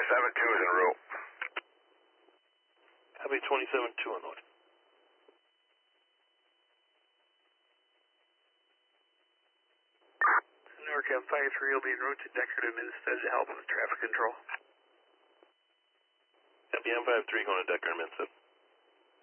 is en route. Copy 27-2 on the way. NORCAP 53 will be en route to Deckard and Minstead to help with traffic control. Copy M53 going to Deckard and Minstead.